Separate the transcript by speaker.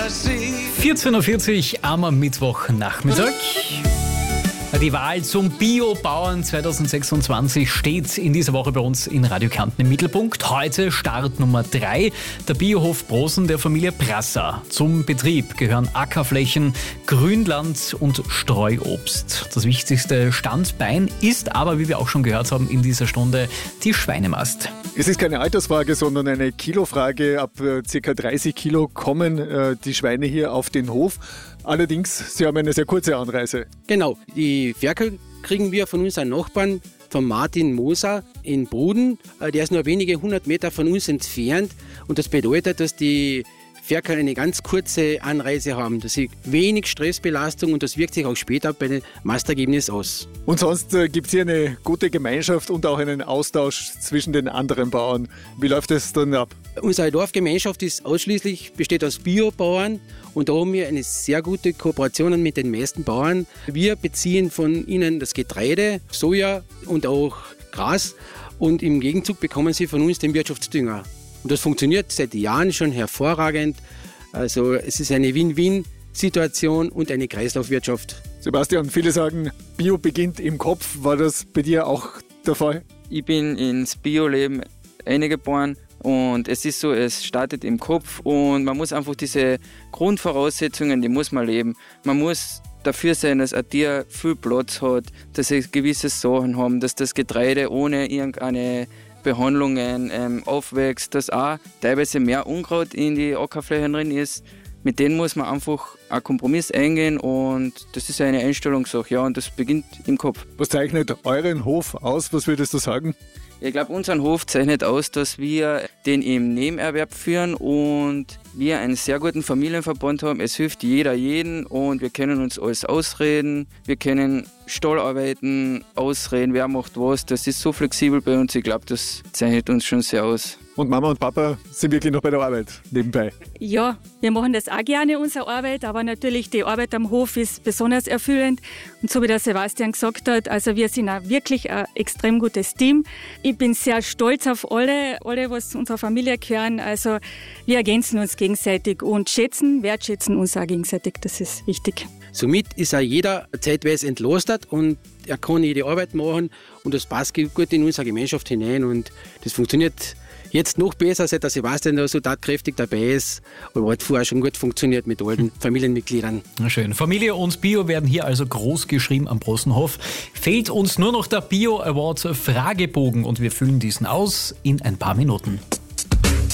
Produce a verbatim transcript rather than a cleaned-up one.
Speaker 1: vierzehn Uhr vierzig am Mittwochnachmittag. Die Wahl zum Biobauern zwanzig sechsundzwanzig steht in dieser Woche bei uns in Radio Kärnten im Mittelpunkt. Heute Start Nummer drei, der Biohof Brosen der Familie Prasser. Zum Betrieb gehören Ackerflächen, Grünland und Streuobst. Das wichtigste Standbein ist aber, wie wir auch schon gehört haben in dieser Stunde, die Schweinemast.
Speaker 2: Es ist keine Altersfrage, sondern eine Kilofrage. Ab äh, ca. dreißig Kilo kommen äh, die Schweine hier auf den Hof. Allerdings, sie haben eine sehr kurze Anreise.
Speaker 3: Genau, die Ferkel kriegen wir von unseren Nachbarn, von Martin Moser in Bruden. Der ist nur wenige hundert Meter von uns entfernt. Und das bedeutet, dass die Ferkel eine ganz kurze Anreise haben. Das ist wenig Stressbelastung und das wirkt sich auch später bei dem Mastergebnis aus.
Speaker 2: Und sonst äh, gibt es hier eine gute Gemeinschaft und auch einen Austausch zwischen den anderen Bauern. Wie läuft das dann ab?
Speaker 3: Unsere Dorfgemeinschaft ist ausschließlich, besteht aus Biobauern und da haben wir eine sehr gute Kooperation mit den meisten Bauern. Wir beziehen von ihnen das Getreide, Soja und auch Gras und im Gegenzug bekommen sie von uns den Wirtschaftsdünger. Und das funktioniert seit Jahren schon hervorragend. Also es ist eine Win-Win-Situation und eine Kreislaufwirtschaft.
Speaker 2: Sebastian, viele sagen, Bio beginnt im Kopf. War das bei dir auch der Fall?
Speaker 4: Ich bin ins Bio-Leben eingeboren und es ist so, es startet im Kopf und man muss einfach diese Grundvoraussetzungen, die muss man leben. Man muss dafür sein, dass ein Tier viel Platz hat, dass sie gewisse Sachen haben, dass das Getreide ohne irgendeine Behandlungen ähm, aufwächst, dass auch teilweise mehr Unkraut in die Ackerflächen drin ist. Mit denen muss man einfach einen Kompromiss eingehen und das ist eine Einstellungssache, ja, und das beginnt im Kopf.
Speaker 2: Was zeichnet euren Hof aus? Was würdest du sagen?
Speaker 4: Ich glaube, unseren Hof zeichnet aus, dass wir den im Nebenerwerb führen und wir einen sehr guten Familienverband haben. Es hilft jeder jeden und wir können uns alles ausreden. Wir können Stallarbeiten ausreden, wer macht was. Das ist so flexibel bei uns. Ich glaube, das zeichnet uns schon sehr aus.
Speaker 2: Und Mama und Papa sind wirklich noch bei der Arbeit nebenbei?
Speaker 5: Ja, wir machen das auch gerne, unsere Arbeit, aber natürlich die Arbeit am Hof ist besonders erfüllend. Und so wie der Sebastian gesagt hat, also wir sind auch wirklich ein extrem gutes Team. Ich bin sehr stolz auf alle, alle, was zu unserer Familie gehören. Also wir ergänzen uns gegenseitig und schätzen, wertschätzen uns auch gegenseitig. Das ist wichtig.
Speaker 3: Somit ist auch jeder zeitweise entlastet und er kann jede Arbeit machen und das passt gut in unsere Gemeinschaft hinein und das funktioniert jetzt noch besser, seit der Sebastian da so tatkräftig dabei ist, aber hat vorher schon gut funktioniert mit allen Familienmitgliedern.
Speaker 1: Na schön. Familie und Bio werden hier also groß geschrieben am Brosenhof. Fehlt uns nur noch der Bio Award Fragebogen und wir füllen diesen aus in ein paar Minuten.